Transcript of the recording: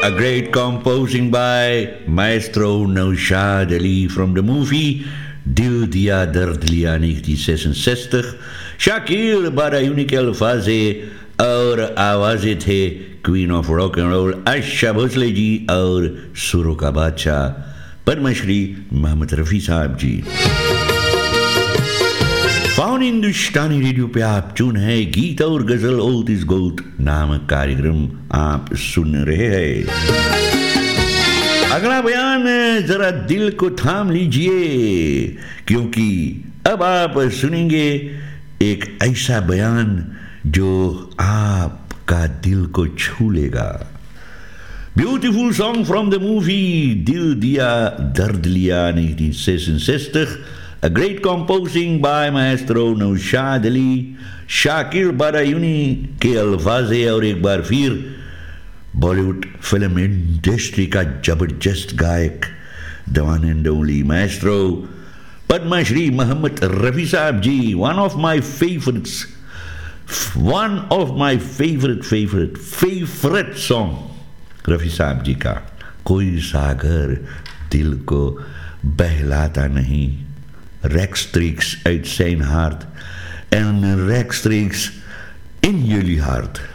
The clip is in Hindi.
A great composing by Maestro Naushad Ali from the movie Dil Diya Dard Liya 1966. Shakir बारायूनी के अल्फाजे और आवाज़ें थे queen of rock and role Asha Bhosle ji और सुरों का बादशाह पद्मश्री मोहम्मद रफ़ी साहब जी। फाउन हिंदुस्तानी रेडियो पे आप चुन है गीत और गजल ओल्ड इज गोल्ड नामक कार्यक्रम आप सुन रहे हैं। अगला बयान जरा दिल को थाम लीजिए क्योंकि अब आप सुनेंगे एक ऐसा बयान जो आपका दिल को छू लेगा। Beautiful song from the movie दिल दिया दर्द लिया 1966. A great composing by Maestro Naushad Ali, Shakir बारायूनी के अल्फाजे और एक बार फिर बॉलीवुड फिल्म इंडस्ट्री का जबरदस्त गायक the one and only Maestro Padmashri Mohammad Rafi साहब जी। one of my favorite song Rafi साहब जी का कोई सागर दिल को बहलाता नहीं। Rekstreeks uit zijn hart en Rekstreeks in jullie hart.